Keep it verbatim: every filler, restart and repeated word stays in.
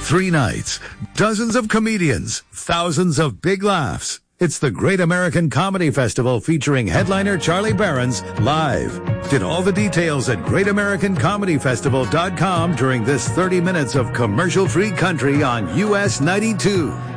Three nights, dozens of comedians, thousands of big laughs. It's the Great American Comedy Festival featuring headliner Charlie Berens live. Get all the details at great american comedy festival dot com during this thirty minutes of commercial-free country on U S ninety-two.